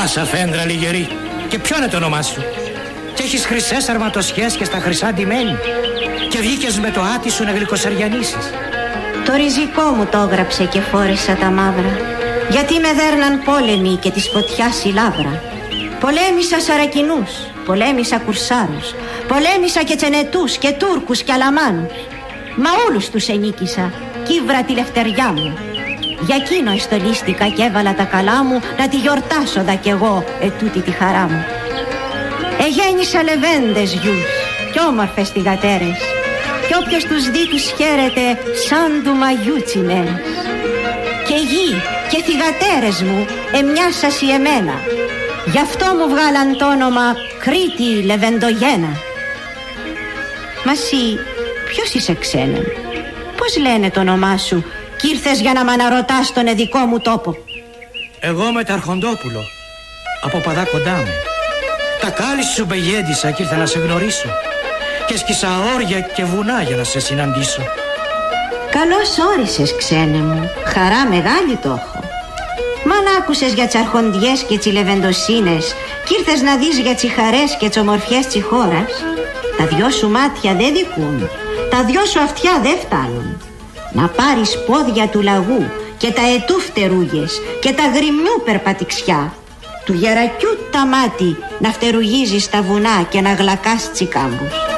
Πάσα φέντρα λιγερή. Και ποιο είναι το όνομά σου? Και έχεις χρυσές αρματοσιές και στα χρυσά ντυμένη. Και βγήκες με το άτι σου να γλυκοσαριανίσεις. Το ριζικό μου το έγραψε και φόρεσα τα μαύρα. Γιατί με δέρναν πόλεμοι και της φωτιάς η λάβρα. Πολέμησα Σαρακινούς, πολέμησα Κουρσάρους, πολέμησα και Τσενετούς και Τούρκους και Αλαμάνους. Μα όλους τους ενίκησα, κύβρα τη λευτεριά μου. Για εκείνο εστολίστηκα και έβαλα τα καλά μου να τη γιορτάσω δα κι εγώ ετούτη τη χαρά μου. Εγέννησα λεβέντες γιους κι όμορφες θυγατέρες, κι όποιος τους δει τους χαίρεται σαν του μαγιού τσιμένες. Και γη και θυγατέρες μου εμοιάσασι εμένα, γι' αυτό μου βγάλαν το όνομα Κρήτη Λεβεντογένα. Μα εσύ ποιος είσαι ξένε? Πώς λένε το όνομά σου κι ήρθες για να μ' αναρωτάς τον εδικό μου τόπο? Εγώ Μεταρχοντόπουλο, από Παδά κοντά μου. Τα κάλλη σου μπεγέντισα κι ήρθα να σε γνωρίσω. Και σκίσα όρια και βουνά για να σε συναντήσω. Καλώς όρισες ξένε μου, χαρά μεγάλη το έχω. Μα αν άκουσες για τις αρχοντιές και τις λεβεντοσύνες κι ήρθες να δεις για τις χαρές και τις ομορφιές της χώρας, τα δυο σου μάτια δεν δικούν, τα δυο σου αυτιά δεν φτάνουν. Να πάρεις πόδια του λαγού και τα ετού φτερούγες και τα γριμιού περπατηξιά, του γερακιού τα μάτι να φτερουγίζεις τα βουνά και να γλακάς τσικάμπους.